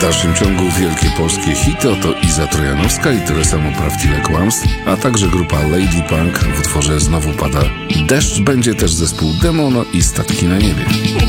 dalszym ciągu wielkie polskie hity, oto Iza Trojanowska i tyle samo prawdziwe kłamstw, a także grupa Lady Punk w utworze Znowu pada deszcz. Będzie też zespół Demono i Statki na niebie.